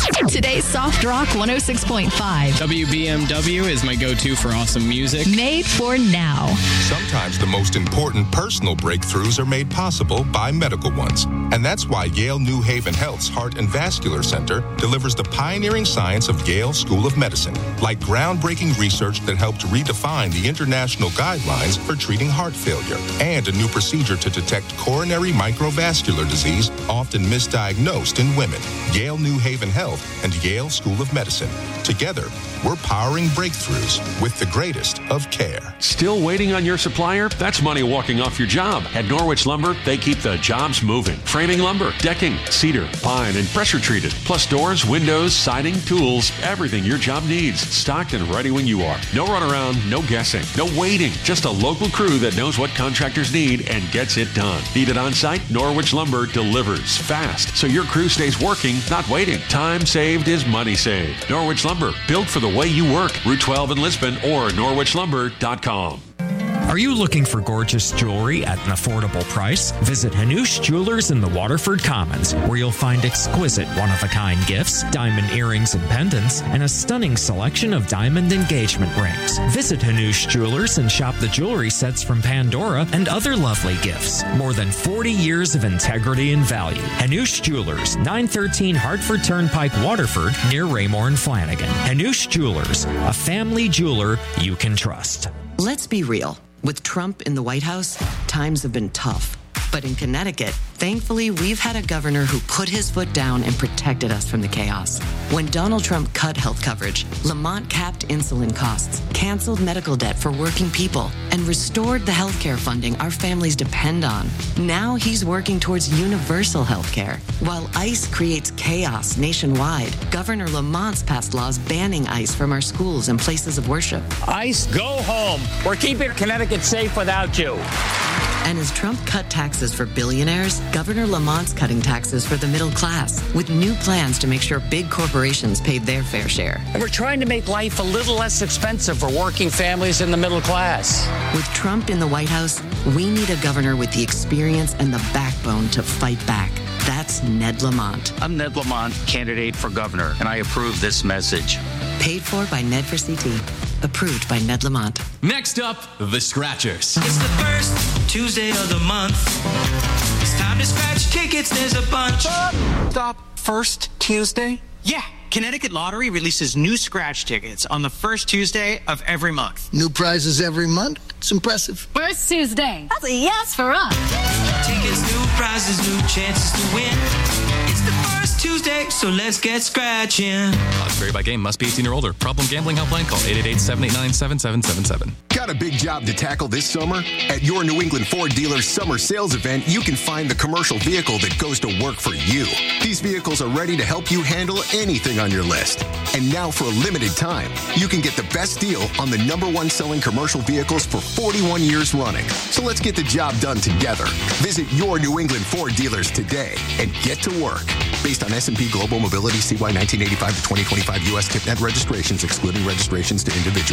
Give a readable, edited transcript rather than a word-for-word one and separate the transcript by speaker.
Speaker 1: Today's Soft Rock 106.5.
Speaker 2: WBMW is my go-to for awesome music.
Speaker 1: Made for now.
Speaker 3: Sometimes the most important personal breakthroughs are made possible by medical ones. And that's why Yale New Haven Health's Heart and Vascular Center delivers the pioneering science of Yale School of Medicine, like groundbreaking research that helped redefine the international guidelines for treating heart failure, and a new procedure to detect coronary microvascular disease, often misdiagnosed in women. Yale New Haven Health and Yale School of Medicine. Together, we're powering breakthroughs with the greatest of care.
Speaker 4: Still waiting on your supplier? That's money walking off your job. At Norwich Lumber, they keep the jobs moving. Framing lumber, decking, cedar, pine, and pressure treated. Plus doors, windows, siding, tools, everything your job needs. Stocked and ready when you are. No runaround, no guessing, no waiting. Just a local crew that knows what contractors need and gets it done. Need it on site? Norwich Lumber delivers fast, so your crew stays working, not waiting. Time saved is money saved. Norwich Lumber, built for the way you work. Route 12 in Lisbon or norwichlumber.com.
Speaker 5: Are you looking for gorgeous jewelry at an affordable price? Visit Hanoush Jewelers in the Waterford Commons, where you'll find exquisite one-of-a-kind gifts, diamond earrings and pendants, and a stunning selection of diamond engagement rings. Visit Hanoush Jewelers and shop the jewelry sets from Pandora and other lovely gifts. More than 40 years of integrity and value. Hanoush Jewelers, 913 Hartford Turnpike, Waterford, near Raymore and Flanagan. Hanoush Jewelers, a family jeweler you can trust.
Speaker 6: Let's be real. With Trump in the White House, times have been tough. But in Connecticut, thankfully, we've had a governor who put his foot down and protected us from the chaos. When Donald Trump cut health coverage, Lamont capped insulin costs, canceled medical debt for working people, and restored the health care funding our families depend on. Now he's working towards universal health care. While ICE creates chaos nationwide, Governor Lamont's passed laws banning ICE from our schools and places of worship.
Speaker 7: ICE, go home. We're keeping Connecticut safe without you.
Speaker 6: And as Trump cut taxes for billionaires, Governor Lamont's cutting taxes for the middle class, with new plans to make sure big corporations paid their fair share.
Speaker 7: And we're trying to make life a little less expensive for working families in the middle class.
Speaker 6: With Trump in the White House, we need a governor with the experience and the backbone to fight back. That's Ned Lamont.
Speaker 7: I'm Ned Lamont, candidate for governor, and I approve this message.
Speaker 6: Paid for by Ned for CT. Approved by Ned Lamont.
Speaker 8: Next up, the Scratchers.
Speaker 9: It's the first Tuesday of the month. It's time to scratch tickets, there's a bunch.
Speaker 10: Stop. First Tuesday?
Speaker 9: Yeah, Connecticut Lottery releases new scratch tickets on the first Tuesday of every month.
Speaker 10: New prizes every month? It's impressive.
Speaker 11: First Tuesday. That's a yes for us.
Speaker 9: Tickets, new prizes, new chances to win. It's the first Tuesday, so let's get scratching.
Speaker 8: Odds vary by game. Must be 18 or older. Problem gambling helpline. Call 888-789-7777.
Speaker 12: Got a big job to tackle this summer? At your New England Ford dealer's summer sales event, you can find the commercial vehicle that goes to work for you. These vehicles are ready to help you handle anything on your list. And now for a limited time, you can get the best deal on the #1 selling commercial vehicles for 41 years running. So let's get the job done together. Visit your New England Ford dealers today and get to work. Based on S&P Global Mobility CY 1985 to 2025 U.S. TIPNet registrations, excluding registrations to individuals.